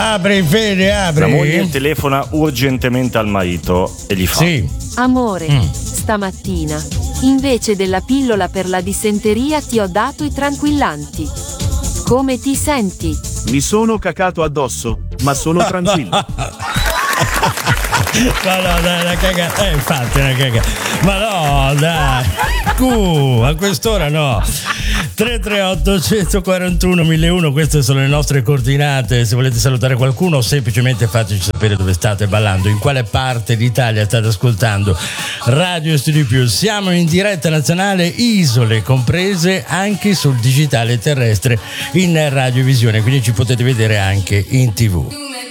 Apri, Fede, apri. La moglie telefona urgentemente al marito e gli fa: Sì. Amore, stamattina, invece della pillola per la dissenteria ti ho dato i tranquillanti. Come ti senti? Mi sono cacato addosso, ma sono tranquillo. Ma no, dai, una cagata. Infatti, una cagata. Ma no, dai. A quest'ora no. 338 141 1001, queste sono le nostre coordinate. Se volete salutare qualcuno, semplicemente fateci sapere dove state ballando, in quale parte d'Italia state ascoltando Radio Studio Più. Siamo in diretta nazionale, isole comprese, anche sul digitale terrestre in radiovisione, quindi ci potete vedere anche in TV.